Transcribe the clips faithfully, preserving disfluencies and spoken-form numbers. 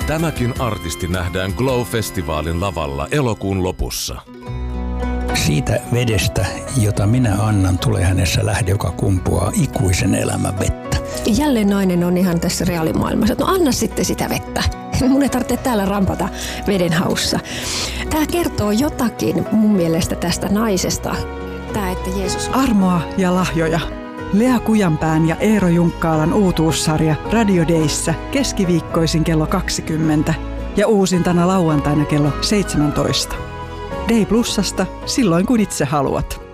Tämäkin artisti nähdään Glow-festivaalin lavalla elokuun lopussa. Siitä vedestä, jota minä annan, tulee hänessä lähde, joka kumpuaa ikuisen elämän vettä. Jälleen nainen on ihan tässä reaalimaailmassa. No anna sitten sitä vettä. Mun ei tarvitse täällä rampata veden haussa. Tämä kertoo jotakin mun mielestä tästä naisesta. Tämä, että Jeesus... Armoa ja lahjoja. Lea Kujanpään ja Eero Junkkaalan uutuussarja Radio Dayssä keskiviikkoisin kello kaksikymmentä ja uusintana lauantaina kello seitsemäntoista. Day Plusasta silloin kun itse haluat.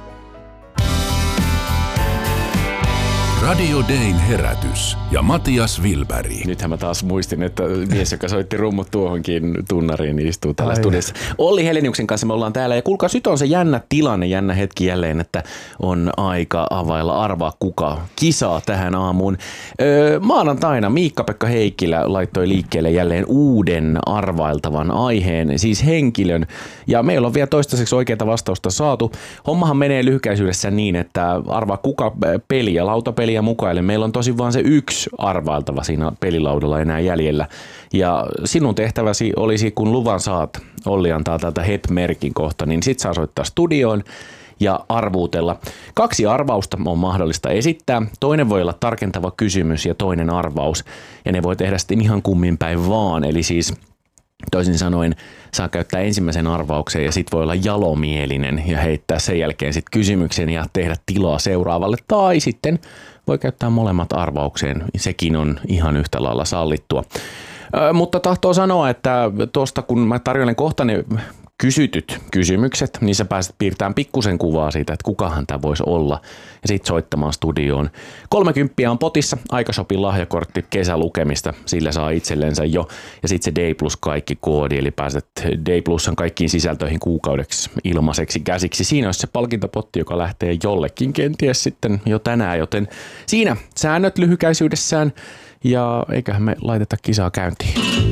Radio Dayn herätys ja Matias Wilberg. Nythän mä taas muistin, että mies, joka soitti rummut tuohonkin tunnariin, niin istuu täällä studiossa. Olli Heleniuksen kanssa me ollaan täällä. Ja kuulkaa, nyt on se jännä tilanne, jännä hetki jälleen, että on aika availla Arvaa kuka kisaa tähän aamuun. Öö, maanantaina Miikka-Pekka Heikkilä laittoi liikkeelle jälleen uuden arvailtavan aiheen, siis henkilön. Ja meillä on vielä toistaiseksi oikeaa vastausta saatu. Hommahan menee lyhykäisyydessä niin, että Arvaa kuka peli ja lautapeli mukaille. Meillä on tosi vaan se yksi arvailtava siinä pelilaudalla enää jäljellä. Ja sinun tehtäväsi olisi, kun luvan saat, Olli antaa täältä H E P-merkin kohta, niin sit saa soittaa studioon ja arvuutella. Kaksi arvausta on mahdollista esittää. Toinen voi olla tarkentava kysymys ja toinen arvaus. Ja ne voi tehdä sitten ihan kummin päin vaan. Eli siis toisin sanoen saa käyttää ensimmäisen arvauksen ja sit voi olla jalomielinen ja heittää sen jälkeen sit kysymyksen ja tehdä tilaa seuraavalle. Tai sitten voi käyttää molemmat arvaukseen. Sekin on ihan yhtä lailla sallittua. Ö, mutta tahtoo sanoa, että tuosta kun mä tarjoilen kohta ne kysytyt kysymykset, niin sä pääset piirtämään pikkusen kuvaa siitä, että kukahan tämä voisi olla ja sitten soittamaan studioon. Kolmekymppiä on potissa, aika sopii lahjakortti kesälukemista, sillä saa itsellensä jo. Ja sitten se Day Plus kaikki koodi, eli pääset Day Plusan kaikkiin sisältöihin kuukaudeksi ilmaiseksi käsiksi. Siinä on se palkintopotti, joka lähtee jollekin kenties sitten jo tänään, joten siinä säännöt lyhykäisyydessään ja eiköhän me laiteta kisaa käyntiin.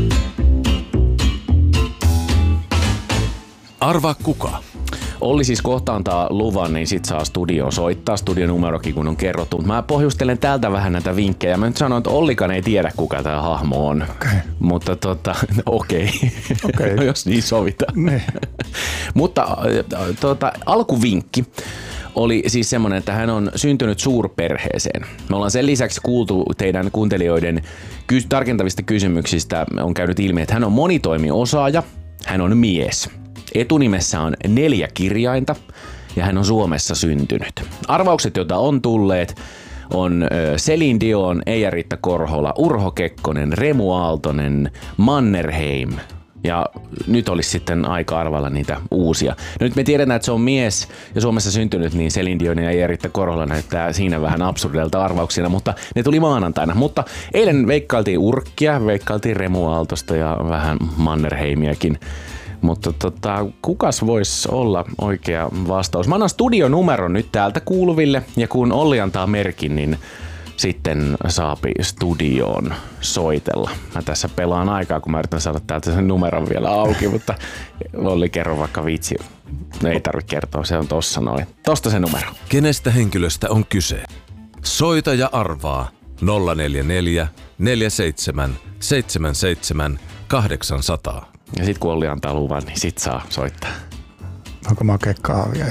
Arvaa kuka? Olli siis kohta antaa luvan, niin sit saa studioon soittaa. Studionumerokin kun on kerrottu. Mä pohjustelen täältä vähän näitä vinkkejä. Mä nyt sanon, että Ollikaan ei tiedä kuka tää hahmo on. Okay. Mutta tota, okei. Okay. Okay. No, jos niin sovitaan. Mutta tota, alkuvinkki oli siis semmoinen, että hän on syntynyt suurperheeseen. Me ollaan sen lisäksi kuultu teidän kuuntelijoiden ky- tarkentavista kysymyksistä. On käynyt ilmi, että hän on monitoimiosaaja. Hän on mies. Etunimessä on neljä kirjainta ja hän on Suomessa syntynyt. Arvaukset, joita on tulleet, on Celine Dion, Eija-Riitta Korhola, Urho Kekkonen, Remu Aaltonen, Mannerheim. Ja nyt olisi sitten aika arvailla niitä uusia. No nyt me tiedetään, että se on mies ja Suomessa syntynyt, niin Celine Dion ja Eija-Riitta Korhola näyttää siinä vähän absurdelta arvauksina, mutta ne tuli maanantaina. Mutta eilen veikkailtiin Urkkia, veikkailtiin Remu Aaltosta ja vähän Mannerheimiakin. Mutta tota, kukas voisi olla oikea vastaus? Mä annan studionumeron nyt täältä kuuluville ja kun Olli antaa merkin, niin sitten saapi studioon soitella. Mä tässä pelaan aikaa, kun mä yritän saada täältä sen numeron vielä auki, mutta Olli kerro vaikka vitsi. Ei tarvitse kertoa, se on tossa noin. Tosta se numero. Kenestä henkilöstä on kyse? Soita ja arvaa nolla neljä neljä neljä seitsemän seitsemän seitsemän kahdeksan nolla nolla. Ja sit kun Olli antaa luvan, niin sit saa soittaa. Onko makea kahvia?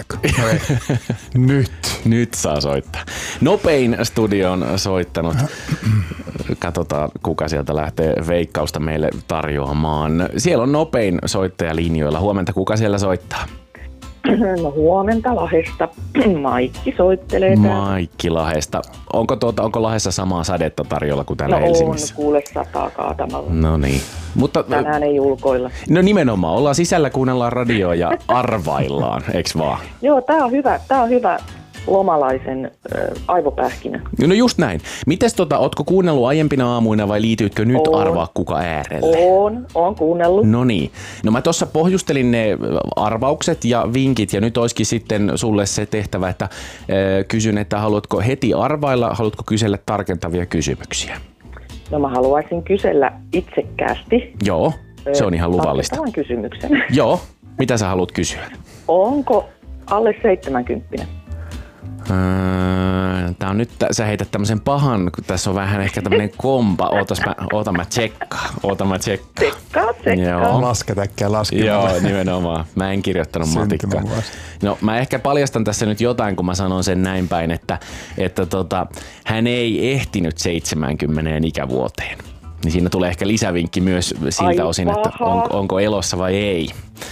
Nyt. Nyt saa soittaa. Nopein studio on soittanut. Katsotaan, kuka sieltä lähtee veikkausta meille tarjoamaan. Siellä on nopein soittaja linjoilla. Huomenta, kuka siellä soittaa? No huomenta Lahdesta. Maikki soittelee täällä. Maikki Lahdesta. Onko, tuota, onko Lahdessa samaa sadetta tarjolla kuin täällä no Helsingissä? No on, kuule sataa kaatamalla. No niin. Mutta, tänään ei ulkoilla. No nimenomaan, ollaan sisällä, kuunnellaan radioa ja arvaillaan, eiks vaan? Joo, tää on hyvä, tää on hyvä lomalaisen äh, aivopähkinä. No just näin. Mites tota, ootko kuunnellut aiempina aamuina vai liityitkö nyt on. Arvaa kuka äärelle? On, on kuunnellut. No niin. No mä tossa pohjustelin ne arvaukset ja vinkit ja nyt olisikin sitten sulle se tehtävä, että äh, kysyn, että haluatko heti arvailla, haluatko kysellä tarkentavia kysymyksiä? No mä haluaisin kysellä itsekkäästi. Joo, se on ihan luvallista. Tarkentavan kysymyksen. Joo, mitä sä haluat kysyä? Onko alle seitsemänkymppinen? Öö, Tää on nyt, sä heität tämmösen pahan, kun tässä on vähän ehkä tämmönen kompa. Ootas mä, oota mä tsekkaan. Oota mä tsekkaan. Tsekkaa, tsekkaa. Joo. Lasketäkkiä laskemaan. Joo, nimenomaan. Mä en kirjoittanut matikkaa. No mä ehkä paljastan tässä nyt jotain, kun mä sanon sen näin päin, että, että tota, hän ei ehtinyt seitsemäänkymmeneen ikävuoteen. Niin siinä tulee ehkä lisävinkki myös siltä Ai osin, että on, onko elossa vai ei.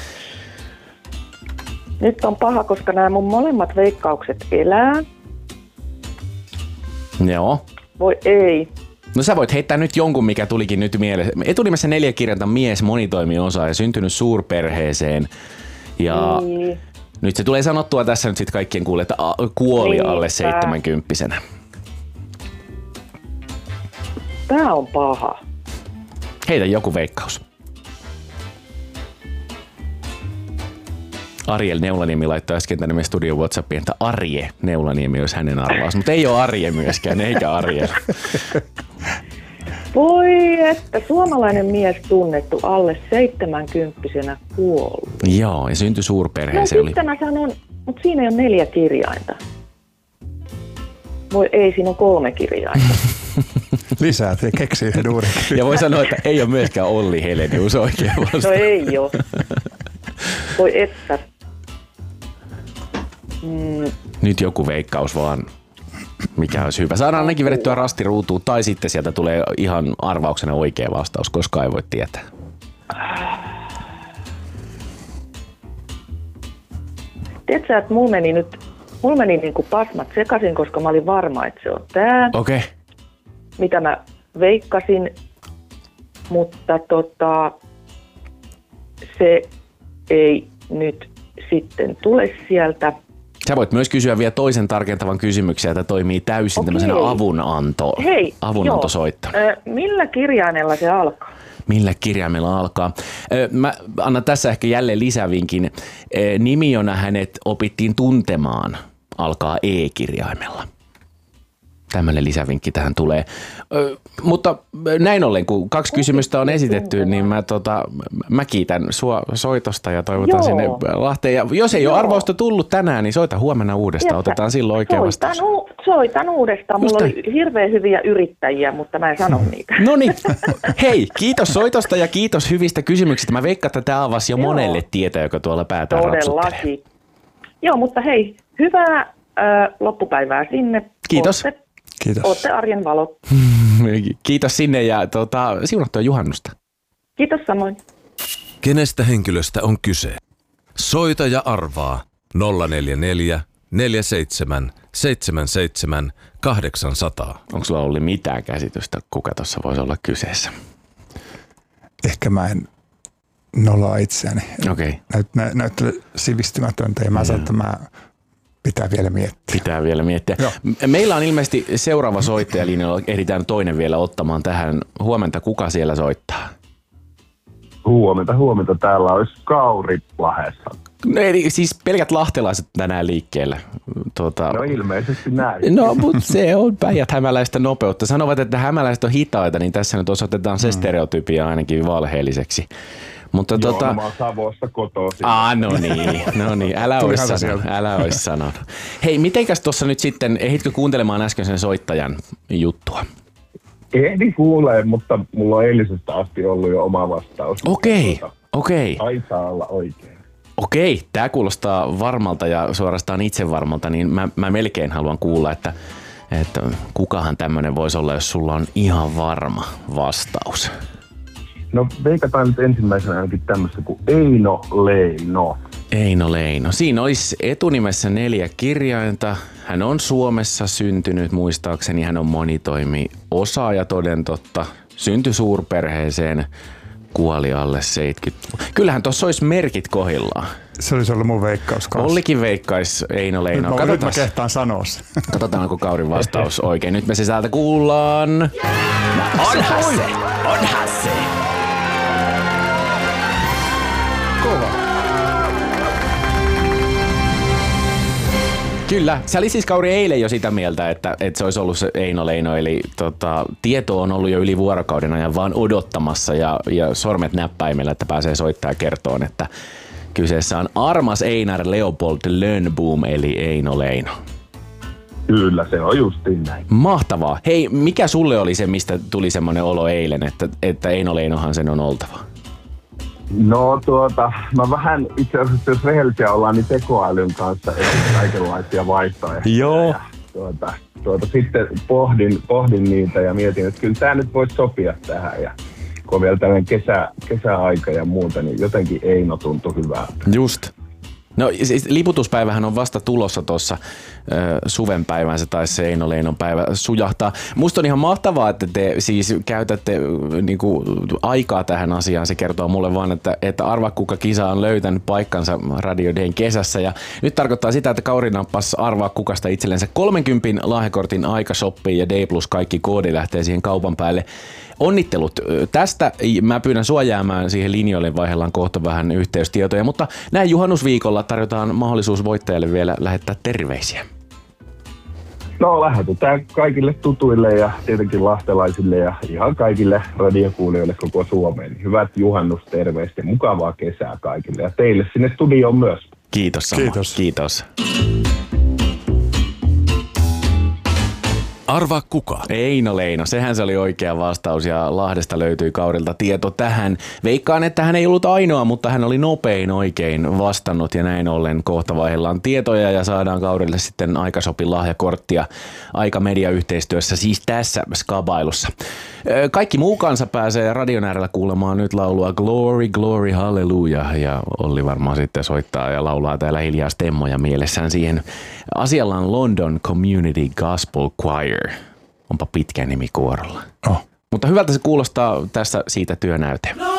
Nyt on paha, koska nämä mun molemmat veikkaukset elää. Joo. Voi ei. No sä voit heittää nyt jonkun, mikä tulikin nyt mieleen. Etunimessä neljäkirjainta mies, monitoimiosaaja, syntynyt suurperheeseen. Ja Niin. nyt se tulee sanottua tässä nyt sitten kaikkien kuulle, että kuoli Niinpä. alle seitsemänkymppisenä. Tää on paha. Heitä joku veikkaus. Ariel Neulaniemi laittoi äsken tänne meidän studio WhatsAppiin, että Arje Neulaniemi olisi hänen arvaus, mutta ei ole Arje myöskään, eikä Ariel. Voi että, suomalainen mies tunnettu alle seitsemänkymppisenä kuollut. Joo, ja syntyi No suurperheeseen. sitten mä sanon, mutta siinä ei ole neljä kirjainta. Voi ei, siinä on kolme kirjainta. Lisää, te keksii yhden uuden. Ja voi sanoa, että ei ole myöskään Olli Helenius oikein vasta. No ei oo. Voi että. Mm, Nyt joku veikkaus vaan, mikä olisi hyvä. Saadaan ainakin vedettyä rasti ruutuun, tai sitten sieltä tulee ihan arvauksena oikea vastaus, koska ei voi tietää. tiedätkö, että mulla meni nyt, mulla meni niinku pasmat sekaisin, koska mä olin varma, että se on tää, Okei. Okay. mitä mä veikkasin, mutta tota, se ei nyt sitten tule sieltä. Sä voit myös kysyä vielä toisen tarkentavan kysymyksen, että toimii täysin Okei. tämmöisenä avunanto, Hei, avunantosoittona. joo. Ö, millä kirjaimella se alkaa? Millä kirjaimella alkaa? Ö, Mä annan tässä ehkä jälleen lisävinkin. Ö, Nimi, jona hänet opittiin tuntemaan, alkaa E-kirjaimella. Tämmöinen lisävinkki tähän tulee. Ö, mutta näin ollen, kun kaksi kysymystä on esitetty, niin mä, tota, mä kiitän sua soitosta ja toivotan Joo. sinne Lahteen. Ja jos ei Joo. ole arvausta tullut tänään, niin soita huomenna uudestaan. Tiedätkö, Otetaan silloin oikea vastaus. Soitan, u- soitan uudestaan. Just Mulla näin. oli hirveän hyviä yrittäjiä, mutta mä en sano niitä. No niin, hei, kiitos soitosta ja kiitos hyvistä kysymyksistä. Mä veikkaan, että tämä avasi jo Joo. monelle tietä, joka tuolla päätään rapsuttelee. Todellakin. Joo, mutta hei, hyvää ö, loppupäivää sinne. Kiitos. Ootte, Kiitos. ootte arjen valot. Kiitos sinne ja tota, siunattua juhannusta. Kiitos samoin. Kenestä henkilöstä on kyse? Soita ja arvaa nolla neljä neljä, neljä seitsemän, seitsemän seitsemän, kahdeksan nolla nolla. Onko sulla ollut mitään käsitystä, kuka tuossa voisi olla kyseessä? Ehkä mä en nollaa itseäni. Okei. Okay. Näyt, nä, näyttää sivistymätöntä ja mä sanon, että mä pitää vielä miettiä. Pitää vielä miettiä. Joo. Meillä on ilmeisesti seuraava soittajalinjalla, ehditään toinen vielä ottamaan tähän. Huomenta, kuka siellä soittaa? Huomenta, huomenta. Täällä olisi Kauri Lahdessa. No, eli siis pelkät lahtelaiset tänään liikkeellä. Tuota, No ilmeisesti näin. no, mutta se on Päijät-hämäläistä nopeutta. Sanovat, että hämäläiset on hitaita, niin tässä nyt osoitetaan se stereotypia ainakin valheelliseksi. Mutta Joo, tota... no mä oon Savosta kotoisin. Ah, no niin, no niin, älä Tuli ois hätä sanonut, sieltä. älä ois sanonut. Hei, mitenkäs tuossa nyt sitten, ehditkö kuuntelemaan äsken sen soittajan juttua? Ehdin kuulee, mutta mulla on eilisestä asti ollut jo oma vastaus. Okei, Tuota, okei, Taitaa olla oikein. okei. Tää kuulostaa varmalta ja suorastaan itsevarmalta, niin mä, mä melkein haluan kuulla, että, että kukahan tämmönen voisi olla, jos sulla on ihan varma vastaus. No veikataan nyt ensimmäisenä ainakin tämmöistä kuin Eino Leino. Eino Leino. Siinä olisi etunimessä neljä kirjainta. Hän on Suomessa syntynyt, muistaakseni hän on monitoimi osaaja toden totta. Syntyi suurperheeseen, kuoli alle seitsemänkymmentä. Kyllähän tuossa olisi merkit kohdillaan. Se olisi ollut mun veikkaus kanssa. Ollikin veikkaisi Eino Leino. Nyt mä, nyt mä Katsotaan, kehtaan sanoa se. katsotaanko Kaurin vastaus oikein. Nyt me se täältä kuullaan. Onhan se, onhan se. Kyllä. Sä oli siis Kauri eilen jo sitä mieltä, että, että se olisi ollut se Eino Leino, eli tota, tieto on ollut jo yli vuorokauden ajan vaan odottamassa ja, ja sormet näppäimellä, että pääsee soittamaan kertoon, että kyseessä on armas Einar Leopold Lönnboom, eli Eino Leino. Kyllä, se on justiin näin. Mahtavaa. Hei, mikä sulle oli se, mistä tuli semmoinen olo eilen, että, että Eino Leinohan sen on oltava? No tuota, mä vähän itse asiassa, jos rehellisiä ollaan, niin tekoälyn kanssa etin kaikenlaisia vaihtoehtoja. Joo. Ja, tuota, tuota, sitten pohdin, pohdin niitä ja mietin, että kyllä tää nyt voisi sopia tähän. Ja kun on vielä tällainen kesä, kesäaika ja muuta, niin jotenkin Eino tuntui hyvältä. Just. No siis liputuspäivähän on vasta tulossa tuossa suvenpäivään, se taisi se Eino Leinon päivä sujahtaa. Musta on ihan mahtavaa, että te siis käytätte niinku aikaa tähän asiaan. Se kertoo mulle vaan, että, että arva kuka kisa on löytänyt paikkansa Radio Dayn kesässä. Ja nyt tarkoittaa sitä, että Kauri nappasi arvaa kukasta itsellensä kolmenkympin lahjakortin aikashoppiin ja Day Plus kaikki koodi lähtee siihen kaupan päälle. Onnittelut tästä. Mä pyydän sua jäämään siihen linjoille, vaihellaan kohta vähän yhteystietoja, mutta näin juhannusviikolla tarjotaan mahdollisuus voittajalle vielä lähettää terveisiä. No lähetetään kaikille tutuille ja tietenkin lahtelaisille ja ihan kaikille radiokuulijoille koko Suomeen. Hyvät juhannusterveiset ja mukavaa kesää kaikille ja teille sinne studioon myös. Kiitos sama. Kiitos. Kiitos. Arvaa kuka? Eino Leino, sehän se oli oikea vastaus ja Lahdesta löytyi Kaurilta tieto tähän. Veikkaan, että hän ei ollut ainoa, mutta hän oli nopein oikein vastannut ja näin ollen kohta vaihdellaan tietoja ja saadaan Kaurille sitten aikasopin lahjakorttia Aika-media-yhteistyössä, siis tässä skabailussa. Kaikki muu kansa pääsee radion äärellä kuulemaan nyt laulua Glory, Glory, Hallelujah ja Olli varmaan sitten soittaa ja laulaa täällä hiljaa stemmoja mielessään siihen. Asialla on London Community Gospel Choir. Onpa pitkä nimi kuorolla. Oh. Mutta hyvältä se kuulostaa tässä siitä työnäyte.